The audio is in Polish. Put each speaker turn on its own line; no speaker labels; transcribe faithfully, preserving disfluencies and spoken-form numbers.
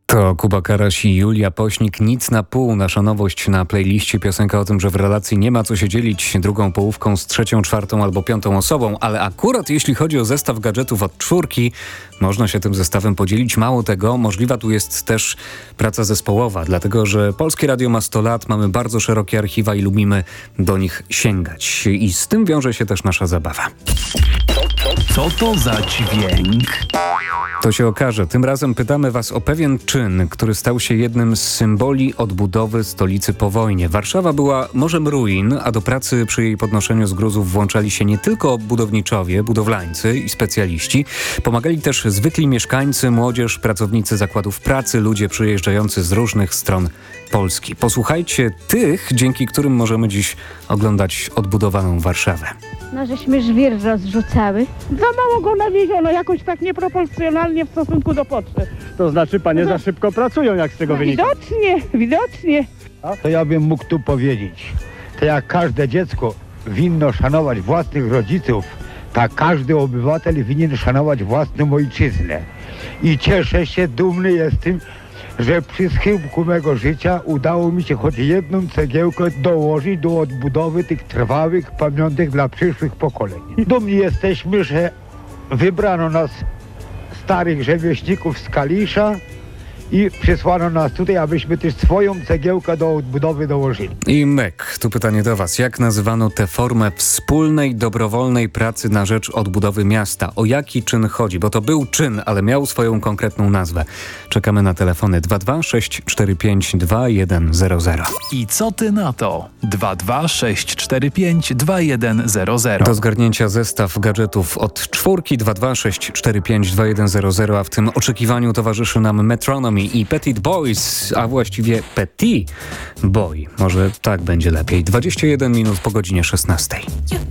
To Kuba Karaś i Julia Pośnik. Nic na pół. Nasza nowość na playliście. Piosenka o tym, że w relacji nie ma co się dzielić drugą połówką z trzecią, czwartą albo piątą osobą, ale akurat jeśli chodzi o zestaw gadżetów od czwórki, można się tym zestawem podzielić. Mało tego, możliwa tu jest też praca zespołowa, dlatego że Polskie Radio ma sto lat, mamy bardzo szerokie archiwa i lubimy do nich sięgać. I z tym wiąże się też nasza zabawa.
Co to za dźwięk?
To się okaże. Tym razem pytamy was o pewien czyn, który stał się jednym z symboli odbudowy stolicy po wojnie. Warszawa była morzem ruin, a do pracy przy jej podnoszeniu z gruzów włączali się nie tylko budowniczowie, budowlańcy i specjaliści. Pomagali też zwykli mieszkańcy, młodzież, pracownicy zakładów pracy, ludzie przyjeżdżający z różnych stron Polski. Posłuchajcie tych, dzięki którym możemy dziś oglądać odbudowaną Warszawę.
No żeśmy żwir rozrzucały.
Za mało go nawieziono, jakoś tak nieproporcjonalnie w stosunku do potrzeb.
To znaczy panie za szybko pracują, jak z tego
No
wynika.
widocznie, widocznie.
To ja bym mógł tu powiedzieć, to jak każde dziecko winno szanować własnych rodziców, tak każdy obywatel winien szanować własną ojczyznę. I cieszę się, dumny jestem, że przy schyłku mego życia udało mi się choć jedną cegiełkę dołożyć do odbudowy tych trwałych pamiątek dla przyszłych pokoleń. Dumni jesteśmy, że wybrano nas, starych rzemieślników z Kalisza, i przysłano nas tutaj, abyśmy też swoją cegiełkę do odbudowy dołożyli.
I myk, tu pytanie do was. Jak nazywano tę formę wspólnej, dobrowolnej pracy na rzecz odbudowy miasta? O jaki czyn chodzi? Bo to był czyn, ale miał swoją konkretną nazwę. Czekamy na telefony dwa dwa sześć cztery pięć dwa jeden zero zero.
I co ty na to? dwa dwa sześć cztery pięć dwa jeden zero zero.
Do zgarnięcia zestaw gadżetów od czwórki dwa dwa sześć cztery pięć dwa jeden zero zero, a w tym oczekiwaniu towarzyszy nam Metronomy i Petit Boys, a właściwie Petit Boy. Może tak będzie lepiej. dwadzieścia jeden minut po godzinie szesnastej.